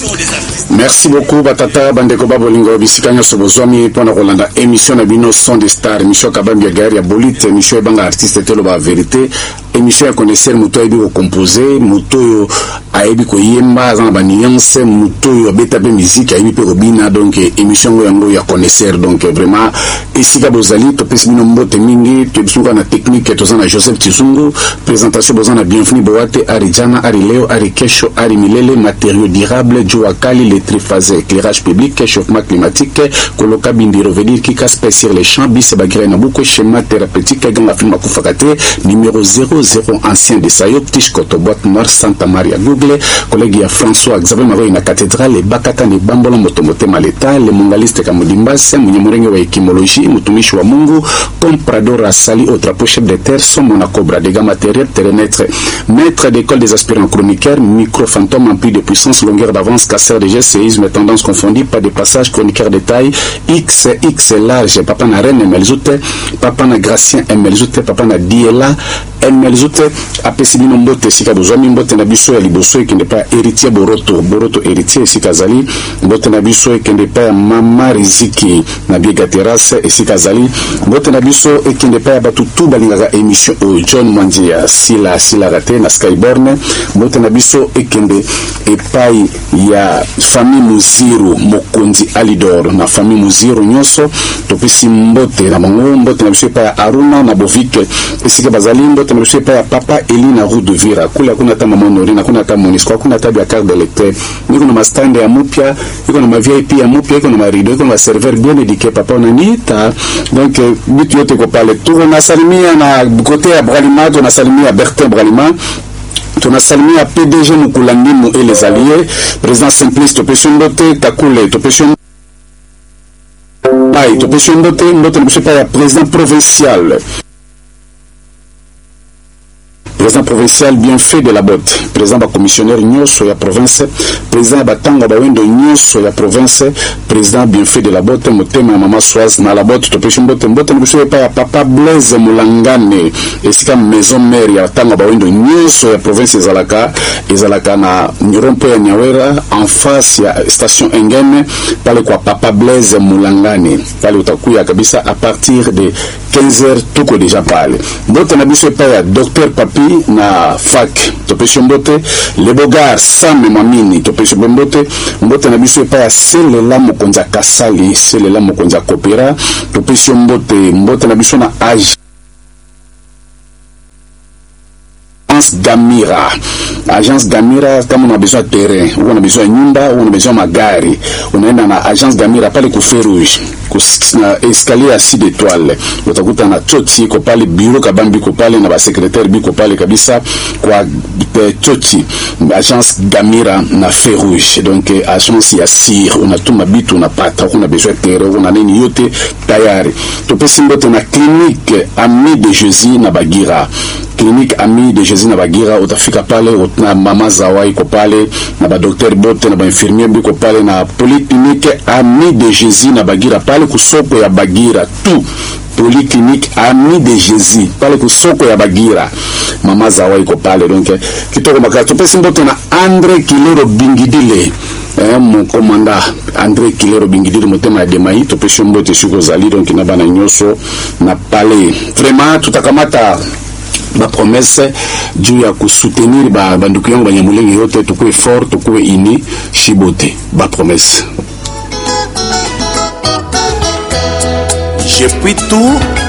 Merci beaucoup batata bandeko babolingo bisikanya sobozwami pona kolanda émission na bino Son des Stars, émission kabambi ya gari ya bolite, émission ebanga artiste telo ba vérité, émission ya connaisseur muto ayebi ko composer, muto yo ayebi ko yemba za ba nuance, muto yo beta be musique ayebi pe robina, donc émission yango ya connaisseur, donc vraiment esika bozali to pesi bino mbote mingi to bisunga na technique to zana Joseph Tizungu, présentation bozana bienvenue boate Arijana Arileo Arikesho Arimilele, matériaux durables Jouakali, les triphasés, éclairage public, réchauffement climatique, Koloka Bindi revenir qui casse sur les champs, bis bagre na beaucoup schéma thérapeutique ganga film akufakate numéro 00 ancien de Sayo Tish Kotoboat Nord Santa Maria Google, collègue ya François Xavier Maroy na cathédrale les bakata ni bambola motomote maleta les mongaliste kamodimbase munyemurenge wa étymologie mutumishi wa Mungu comprador asali au drapeau chef de terre son monacobra dégâts matériels terrestres maître d'école des aspirants chroniqueurs micro fantôme empli de puissance longueur d'avance casseur de gestes séisme tendance confondue pas de passage chroniqueur de taille X large papa na reine Melzoute papa na Gracien Melzoute papa na Diela Melzoute apesibino mbote sika bozwami mbote na biso ya liboso ekende pa héritier Boroto héritier sika zali mbote na biso ekende pa mama Riziki na biega terrasse sika zali mbote na biso ekende pa batu tu balingaka émission o John Mandia sila rate na Skyborn mbote na biso ekende epai ya famille Muziru Mokonzi Alidor na famille Muziru nyoso topesi mbote na bango mbote na biso epai ya Aruna na Bovik esika bazali mbote na biso epai ya papa Elina Rue de Vira kula kuna ta mama Norina kuna ta Monisco kuna ta bia carte de lecteur niko na stand ya mupya niko na VIP ya mupya niko na marido niko na serveur bien éduqué papa onanita donc bitu yote ko pale tu na salimia na côté ya Bralima na salimia Bertin Bralima tunasalimia PDG Mukulangimu et les alliés président Simplice topession doté takule topession ay topession doté mbote monsieur pas président provincial bien fait de la botte président ba commissionnaire nyoso ya province président batanga ba wendo nyoso ya province président bien fait de la botte motema mama Soaz na la botte topesha mbote mbiso pa papa Blaise Mulangane esika maison mère ya tanga ba wendo nyoso ya province ezalaka na Nyirompo ya Nyawera en face ya station Engeme pale kwa papa Blaise Mulangane pale utakuya kabisa à partir de 15h tuko déjà pale mbote na biso pa ya docteur Papi na fac topesha mbote le bogar Sam Mamini topesha mbote na biso pa ya Selela Mokonza Kasali Selela Mokonza Kopera topesha mbote na biso na age Agence Gamira kama una besoin de terrain, una besoin nyumba, una besoin magari, unaenda na Agence Gamira pale ku feu rouge, na escalier à 6 étoiles. Utakuta na choti ko pale bureau kabambi ko pale na ba secrétaire bi ko pale kabisa kwa choti. Agence Gamira na feu rouge. Donc agence ya sir, una tuma bitu na pata, una besoin de terrain, una nini yote tayari. Topesi mbote na clinique Ami de Jésus na Bagira. Clinique Ami de Jésus na Bagira utafika pale na mama Zawai ko pale na ba docteur Bote na ba infirmier bi ko pale na polyclinique Ami de Jésus na Bagira pale kusoko ya Bagira tout polyclinique Ami de Jésus pale kusoko ya Bagira mama Zawai ko pale donc kitoko makato pesi mbote na André Kilero Bingidile mon commandant André Kilero Bingidile motema de mai to pesi mbote shuko zali donc na bana nyoso na pale vraiment tutakamata ba promesse juu ya kusoutenir ba banduku yangu banyamulenge yote tukue fort tukue ini shibote ba promesse je puis tout